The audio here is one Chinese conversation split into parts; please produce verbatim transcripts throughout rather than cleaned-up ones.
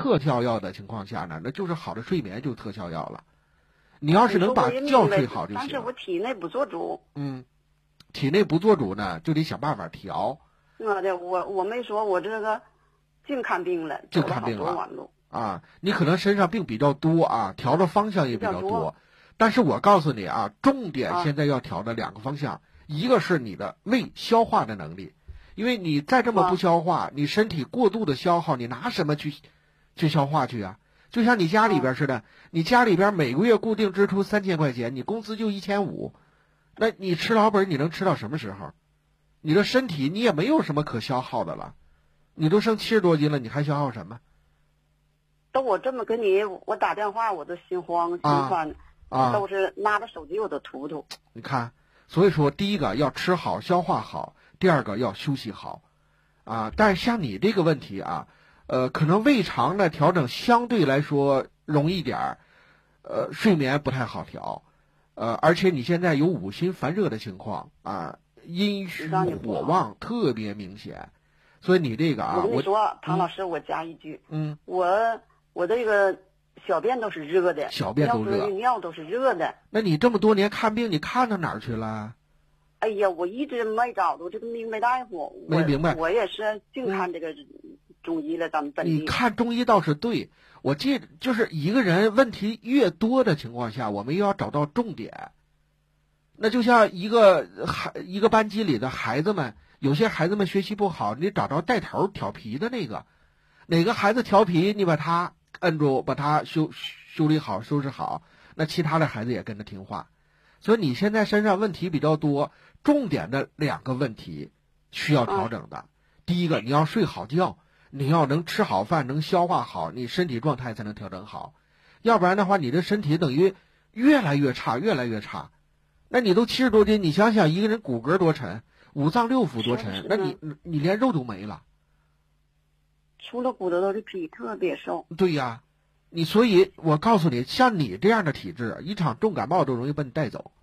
特效药的情况下呢，那就是好的睡眠就是特效药了。你要是能把觉睡好就行。 但是我体内不做主。 嗯，体内不做主呢，就得想办法调。 我的我我没说我这个净看病了， 净看病了完路啊！你可能身上病比较多啊，调的方向也比较多。多但是我告诉你啊，重点现在要调的两个方向，啊、一个是你的胃消化的能力，因为你再这么不消化，啊、你身体过度的消耗，你拿什么去去消化去啊？就像你家里边似的，啊、你家里边每个月固定支出三千块钱，你工资就一千五，那你吃老本你能吃到什么时候？你的身体你也没有什么可消耗的了，你都剩七十多斤了，你还消耗什么？ 都我这么跟你我打电话我都心慌心烦， 啊， 都是拿着手机我都突突。 你看，所以说第一个要吃好消化好，第二个要休息好，啊，但是像你这个问题啊，呃，可能胃肠呢调整相对来说容易点儿，呃，睡眠不太好调，呃，而且你现在有五心烦热的情况啊。阴虚火旺特别明显，所以你这个啊， 我跟你说，唐老师，我加一句， 嗯， 我我这个小便都是热的， 小便都热， 尿都是热的。 那你这么多年看病，你看到哪儿去了？ 哎呀，我一直没找着这个明白大夫， 没明白。 我也是净看这个中医了，咱们本地。 你看中医倒是对，我记得就是一个人问题越多的情况下，我们要找到重点。那就像一个孩一个班级里的孩子们，有些孩子们学习不好，你找着带头调皮的那个，哪个孩子调皮，你把他摁住，把他修修理好，收拾好，那其他的孩子也跟着听话。所以你现在身上问题比较多，重点的两个问题需要调整的。第一个，你要睡好觉，你要能吃好饭，能消化好，你身体状态才能调整好。要不然的话，你的身体等于越来越差，越来越差。那你都七十多斤，你想想一个人骨骼多沉，五脏六腑多沉，那你你连肉都没了， 除了骨头都是皮，特别瘦。 对呀，你所以我告诉你，像你这样的体质，一场重感冒都容易把你带走。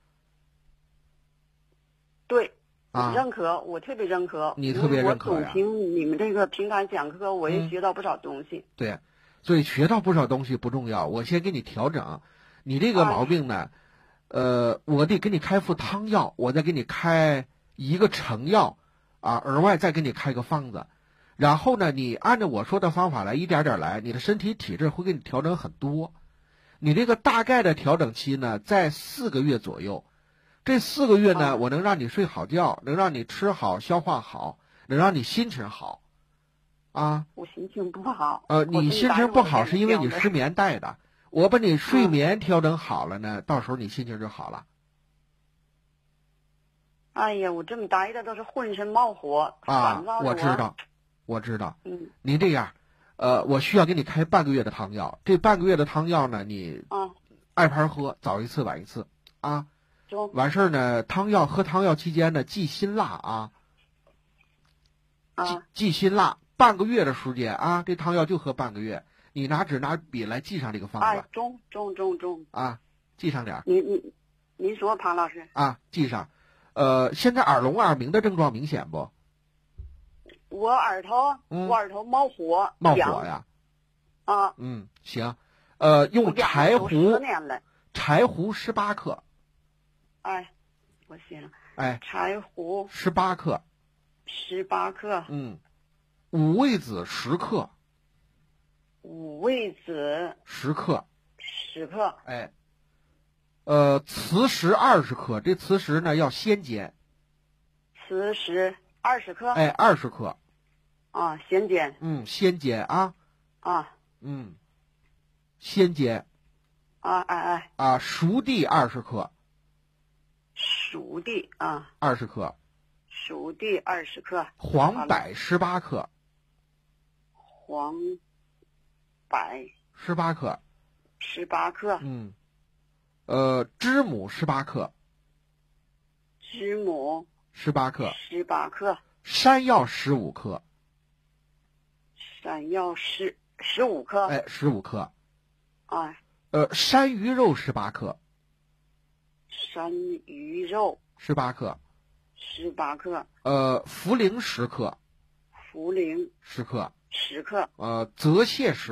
对， 啊， 认可，我特别认可。 你特别认可呀。 我总听你们这个平台讲课，我也学到不少东西。 嗯、对，所以学到不少东西不重要，我先给你调整，你这个毛病呢。哎呃，我得给你开副汤药，我再给你开一个成药，啊，额外再给你开个方子，然后呢，你按照我说的方法来，一点点来，你的身体体质会给你调整很多。你这个大概的调整期呢，在四个月左右。这四个月呢，啊、我能让你睡好觉，能让你吃好、消化好，能让你心情好，啊。 我心情不好。 呃，你心情不好是因为你失眠带的。我把你睡眠调整好了呢，嗯、到时候你心情就好了。 哎呀，我这么待的都是浑身冒火啊！我知道，我知道。 嗯， 您这样，呃，我需要给你开半个月的汤药。这半个月的汤药呢，你啊， 按盘喝，早一次晚一次啊。 中。 完事儿呢，汤药喝汤药期间呢，忌辛辣啊。 啊。 忌辛辣，半个月的时间啊，这汤药就喝半个月。你拿纸拿笔来记上这个方子。 哎，中中中中啊，记上点。 您您您说，庞老师啊，记上。呃，现在耳聋耳鸣的症状明显不？ 我耳朵， 嗯、 我耳朵冒火。 冒火呀？ 啊。 嗯，行。呃，用柴胡。 十年了。 柴胡十八克。 哎，我写了。 哎。 柴胡。 十八克。 十八克。 嗯。五味子十克。 五味子十克， 十克， 哎，呃，磁石二十克，这磁石呢要先煎。 磁石二十克， 哎，二十克， 啊，先煎， 嗯，先煎啊， 啊， 嗯，先煎， 啊，哎哎， 啊，熟地二十克， 熟地啊， 二十克， 熟地二十克， 黄柏十八克， 黄。百十八克， 十八克， 嗯，呃，知母十八克， 知母十八克， 十八克， 山药十五克， 山药十十五克， 哎，十五克， 啊， 呃，山鱼肉十八克， 山鱼肉十八克， 十八克， 呃，茯苓十克， 茯苓十克， 十克， 呃，泽泻十。